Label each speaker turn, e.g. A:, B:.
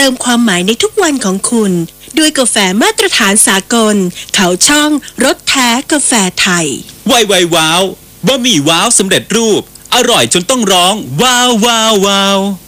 A: ติมความหมายในทุกวันของคุณด้วยกาแฟมาตรฐานสากลเขาช่องรสแท้กาแฟไทย
B: ไวว้าวบะหมี่ว้าวสำเร็จรูปอร่อยจนต้องร้องว้าวว้าวว้าว